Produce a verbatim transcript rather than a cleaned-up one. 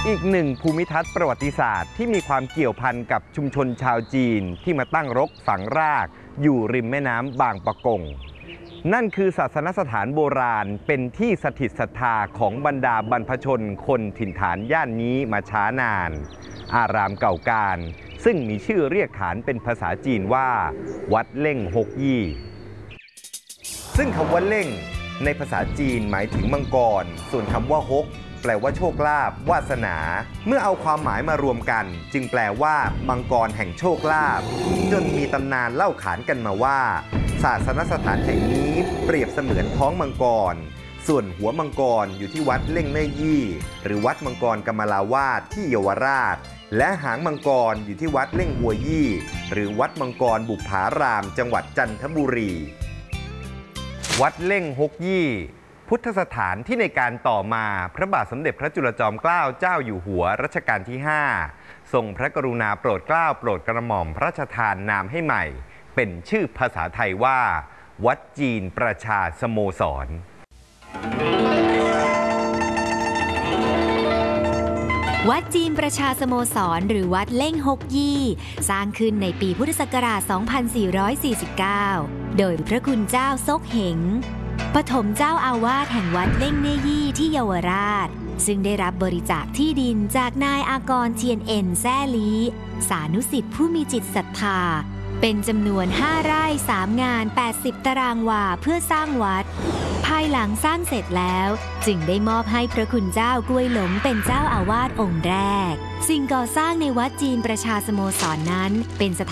อีกหนึ่งภูมิทัศน์ประวัติศาสตร์ที่มีความเกี่ยวพันกับชุมชนชาวจีนที่มาตั้งรกฝังรากอยู่ริมแม่น้ำบางปะกงนั่นคือศาสนสถานโบราณเป็นที่สถิตศรัทธาของบรรดาบรรพชนคนถิ่นฐานย่านนี้มาช้านานอารามเก่าการซึ่งมีชื่อเรียกขานเป็นภาษาจีนว่าวัดเล่งฮกยี่ซึ่งคำว่าเล่งในภาษาจีนหมายถึงมังกรส่วนคำว่าฮกแปลว่าโชคลาภวาสนาเมื่อเอาความหมายมารวมกันจึงแปลว่ามังกรแห่งโชคลาภจนมีตำนานเล่าขานกันมาว่าศาสนสถานแห่งนี้เปรียบเสมือนท้องมังกรส่วนหัวมังกรอยู่ที่วัดเล่งเน่ยยี่หรือวัดมังกรกมลาวาสที่เยาวราชและหางมังกรอยู่ที่วัดเล่งหัวยี่หรือวัดมังกรบุภารามจังหวัดจันทบุรีวัดเล่งฮกยี่พุทธสถานที่ในการต่อมาพระบาทสมเด็จพระจุลจอมเกล้าเจ้าอยู่หัวรัชกาลที่ห้าทรงพระกรุณาโปรดเกล้าโปรดกระหม่อมพระราชทานนามให้ใหม่เป็นชื่อภาษาไทยว่าวัดจีนประชาสโมสรวัดจีนประชาสโมสรหรือวัดเล่งฮกยี่สร้างขึ้นในปีพุทธศักราช สองพันสี่ร้อยสี่สิบเก้า โดยพระคุณเจ้าซกเหงปฐมเจ้าอาวาสแห่งวัดเล่งเน่ยยี่ที่เยาวราชซึ่งได้รับบริจาคที่ดินจากนายอากรเทียนเอ็นแซ่ลีสานุสิทธิผู้มีจิตศรัทธาเป็นจำนวนห้าไร่สามงานแปดสิบตารางวาเพื่อสร้างวัดภายหลังสร้างเสร็จแล้วจึงได้มอบให้พระคุณเจ้ากล้วยหลงเป็นเจ้าอาวาสองค์แรกสิ่งก่อสร้างในวัดจีนประชาสโมสรนั้นเป็นส